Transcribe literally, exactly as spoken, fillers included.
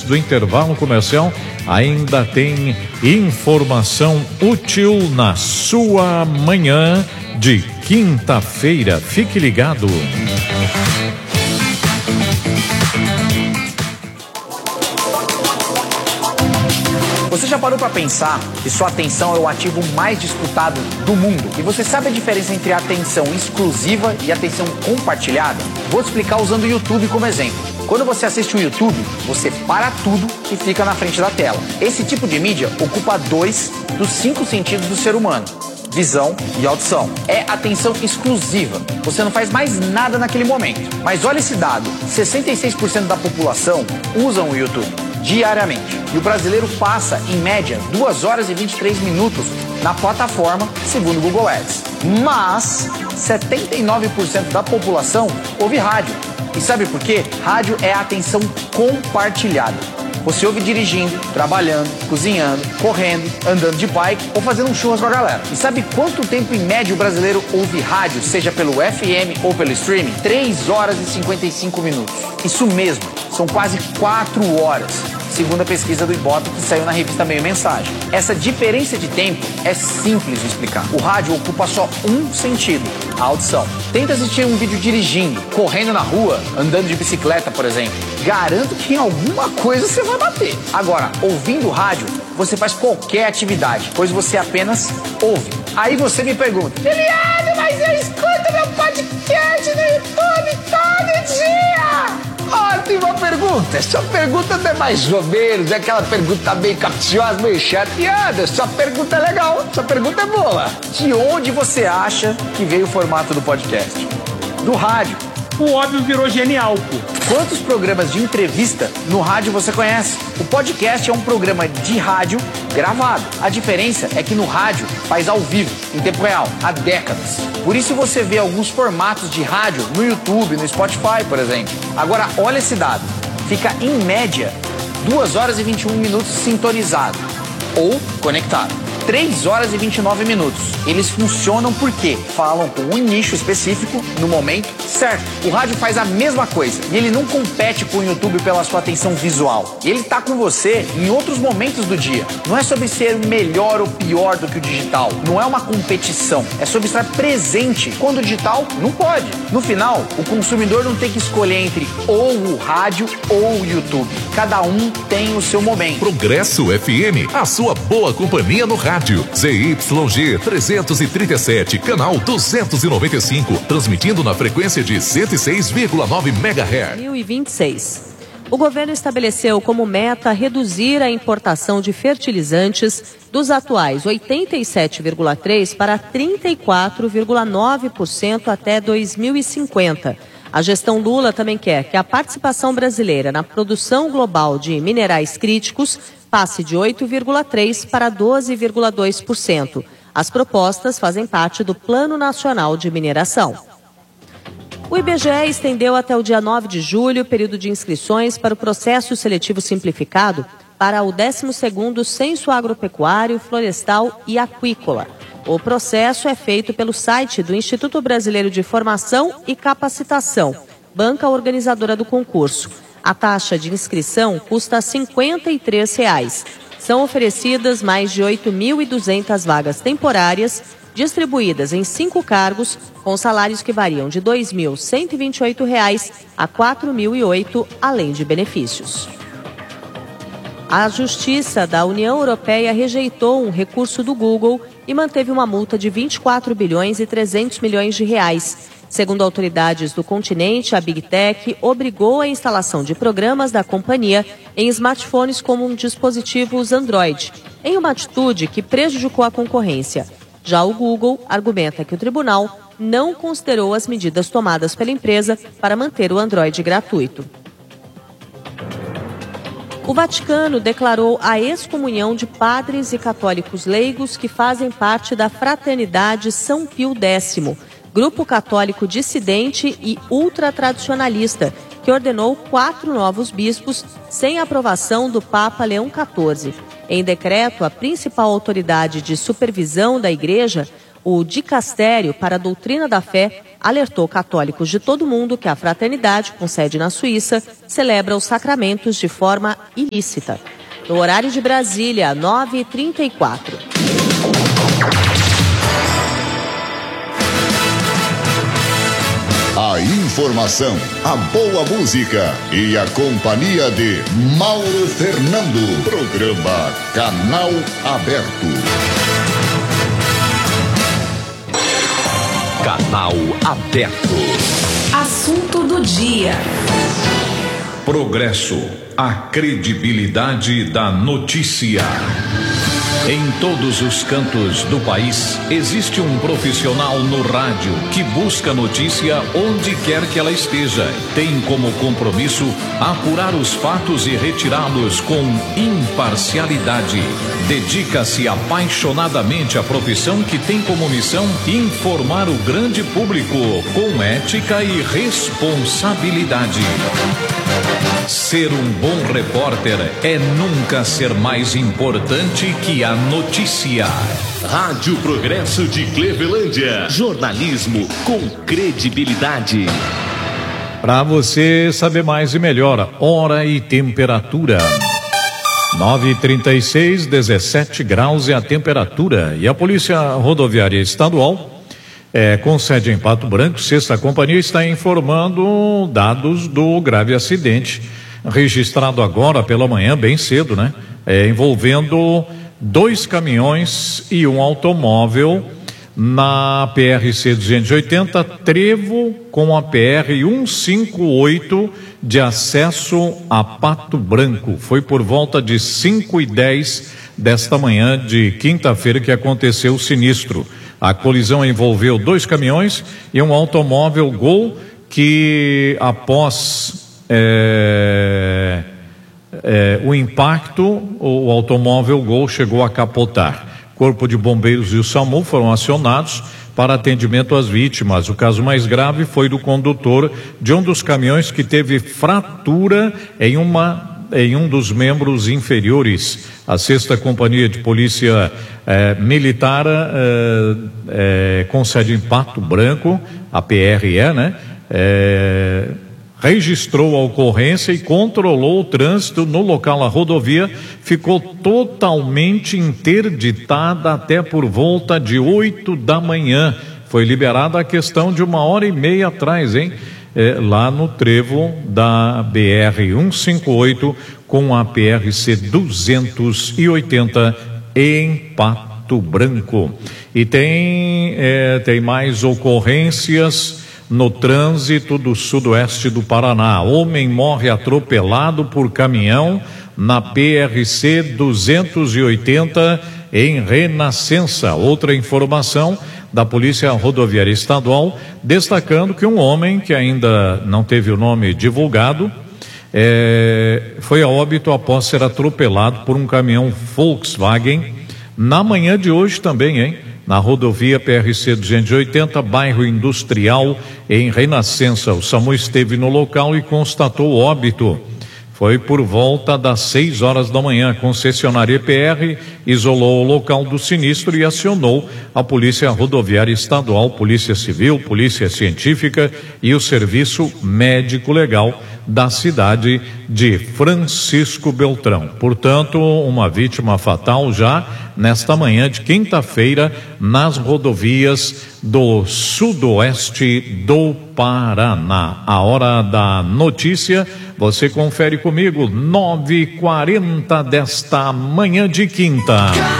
do intervalo comercial, ainda tem informação útil na sua manhã de quinta-feira. Fique ligado. Você já parou para pensar que sua atenção é o ativo mais disputado do mundo? E você sabe a diferença entre atenção exclusiva e atenção compartilhada? Vou te explicar usando o YouTube como exemplo. Quando você assiste o YouTube, você para tudo e fica na frente da tela. Esse tipo de mídia ocupa dois dos cinco sentidos do ser humano: visão e audição. É atenção exclusiva. Você não faz mais nada naquele momento. Mas olha esse dado: sessenta e seis por cento da população usam o YouTube diariamente. E o brasileiro passa, em média, duas horas e vinte e três minutos na plataforma, segundo o Google Ads. Mas setenta e nove por cento da população ouve rádio. E sabe por quê? Rádio é a atenção compartilhada. Você ouve dirigindo, trabalhando, cozinhando, correndo, andando de bike ou fazendo um churras com a galera. E sabe quanto tempo em média o brasileiro ouve rádio, seja pelo F M ou pelo streaming? três horas e cinquenta e cinco minutos. Isso mesmo, são quase quatro horas, segundo a pesquisa do Ibope que saiu na revista Meio Mensagem. Essa diferença de tempo é simples de explicar. O rádio ocupa só um sentido: a audição. Tenta assistir um vídeo dirigindo, correndo na rua, andando de bicicleta, por exemplo. Garanto que em alguma coisa você vai bater. Agora, ouvindo rádio, você faz qualquer atividade, pois você apenas ouve. Aí você me pergunta: Eliane, mas eu escuto meu podcast no YouTube todo dia! Ótima pergunta. Sua pergunta não é mais ou menos, é aquela pergunta meio capciosa, meio chateada. Sua pergunta é legal, sua pergunta é boa. De onde você acha que veio o formato do podcast? Do rádio. O óbvio virou genial, pô. Quantos programas de entrevista no rádio você conhece? O podcast é um programa de rádio gravado. A diferença é que no rádio faz ao vivo, em tempo real, há décadas. Por isso você vê alguns formatos de rádio no YouTube, no Spotify, por exemplo. Agora, olha esse dado. Fica, em média, duas horas e vinte e um minutos sintonizado ou conectado. três horas e vinte e nove minutos. Eles funcionam porque falam com um nicho específico no momento certo. O rádio faz a mesma coisa e ele não compete com o YouTube pela sua atenção visual. Ele tá com você em outros momentos do dia. Não é sobre ser melhor ou pior do que o digital. Não é uma competição. É sobre estar presente quando o digital não pode. No final, o consumidor não tem que escolher entre ou o rádio ou o YouTube. Cada um tem o seu momento. Progresso F M, a sua boa companhia no rádio. Z Y G trezentos e trinta e sete, canal duzentos e noventa e cinco, transmitindo na frequência de cento e seis vírgula nove megahertz. dois mil e vinte e seis. O governo estabeleceu como meta reduzir a importação de fertilizantes dos atuais oitenta e sete vírgula três por cento para trinta e quatro vírgula nove por cento até dois mil e cinquenta. A gestão Lula também quer que a participação brasileira na produção global de minerais críticos passe de oito vírgula três por cento para doze vírgula dois por cento. As propostas fazem parte do Plano Nacional de Mineração. O I B G E estendeu até o dia nove de julho o período de inscrições para o processo seletivo simplificado para o décimo segundo Censo Agropecuário, Florestal e Aquícola. O processo é feito pelo site do Instituto Brasileiro de Formação e Capacitação, banca organizadora do concurso. A taxa de inscrição custa cinquenta e três reais. São oferecidas mais de oito mil e duzentas vagas temporárias, distribuídas em cinco cargos, com salários que variam de dois mil cento e vinte e oito reais a quatro mil e oito, além de benefícios. A Justiça da União Europeia rejeitou um recurso do Google e manteve uma multa de vinte e quatro bilhões e trezentos milhões de reais. Segundo autoridades do continente, a Big Tech obrigou a instalação de programas da companhia em smartphones como dispositivos Android, em uma atitude que prejudicou a concorrência. Já o Google argumenta que o tribunal não considerou as medidas tomadas pela empresa para manter o Android gratuito. O Vaticano declarou a excomunhão de padres e católicos leigos que fazem parte da Fraternidade São Pio X, grupo católico dissidente e ultratradicionalista, que ordenou quatro novos bispos sem aprovação do Papa Leão quatorze. Em decreto, a principal autoridade de supervisão da Igreja O Dicastério para a Doutrina da Fé alertou católicos de todo mundo que a fraternidade, com sede na Suíça, celebra os sacramentos de forma ilícita. No horário de Brasília, nove e trinta e quatro. A informação, a boa música e a companhia de Mauro Fernando. Programa Canal Aberto. Canal Aberto. Assunto do dia. Progresso, a credibilidade da notícia. Em todos os cantos do país, existe um profissional no rádio que busca notícia onde quer que ela esteja. Tem como compromisso apurar os fatos e retirá-los com imparcialidade. Dedica-se apaixonadamente à profissão que tem como missão informar o grande público com ética e responsabilidade. Ser um bom repórter é nunca ser mais importante que a notícia. Rádio Progresso de Clevelândia. Jornalismo com credibilidade. Para você saber mais e melhor, hora e temperatura. nove e trinta e seis, dezessete graus é a temperatura. E a Polícia Rodoviária Estadual, é, com sede em Pato Branco, Sexta Companhia, está informando dados do grave acidente registrado agora pela manhã, bem cedo, né? É, envolvendo dois caminhões e um automóvel na P R C duzentos e oitenta, trevo com a P R cento e cinquenta e oito de acesso a Pato Branco. Foi por volta de cinco e dez desta manhã de quinta-feira que aconteceu o sinistro. A colisão envolveu dois caminhões e um automóvel Gol que, após é, é, o impacto, o automóvel Gol chegou a capotar. Corpo de Bombeiros e o SAMU foram acionados para atendimento às vítimas. O caso mais grave foi do condutor de um dos caminhões que teve fratura em uma em um dos membros inferiores. A Sexta Companhia de Polícia eh, Militar eh, eh, com sede em Pato Branco, a P R E, né? Eh, registrou a ocorrência e controlou o trânsito no local. A rodovia ficou totalmente interditada até por volta de oito da manhã. Foi liberada a questão de uma hora e meia atrás, hein? É, lá no trevo da B R cento e cinquenta e oito com a P R C duzentos e oitenta em Pato Branco. E tem, é, tem mais ocorrências no trânsito do sudoeste do Paraná. Homem morre atropelado por caminhão na P R C duzentos e oitenta em Renascença. Outra informação da Polícia Rodoviária Estadual, destacando que um homem que ainda não teve o nome divulgado é, foi a óbito após ser atropelado por um caminhão Volkswagen na manhã de hoje também, hein? Na rodovia P R C duzentos e oitenta, bairro Industrial, em Renascença. O SAMU esteve no local e constatou o óbito. Foi por volta das seis horas da manhã. A concessionária E P R isolou o local do sinistro e acionou a Polícia Rodoviária Estadual, Polícia Civil, Polícia Científica e o Serviço Médico Legal da cidade de Francisco Beltrão. Portanto, uma vítima fatal já nesta manhã de quinta-feira nas rodovias do sudoeste do Paraná. A hora da notícia, você confere comigo, nove e quarenta desta manhã de quinta.